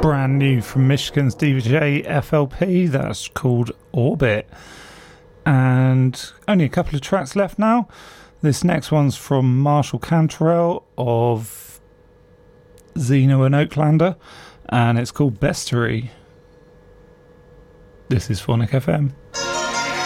brand new from Michigan's DJ FLP. That's called Orbit. And only a couple of tracks left now. This next one's from Marshall Cantrell of Xeno and Oaklander, and it's called Bestiary. This is Phonic FM.